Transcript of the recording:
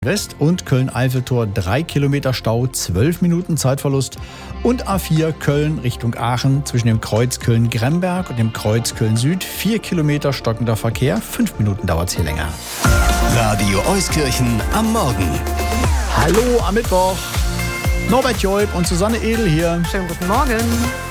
West und Köln-Eiffeltor 3 Kilometer Stau, 12 Minuten Zeitverlust. Und A4 Köln Richtung Aachen zwischen dem Kreuz Köln-Gremberg und dem Kreuz Köln-Süd 4 Kilometer stockender Verkehr, 5 Minuten dauert es hier länger. Radio Euskirchen am Morgen. Hallo am Mittwoch. Norbert Joib und Susanne Edel hier. Schönen guten Morgen.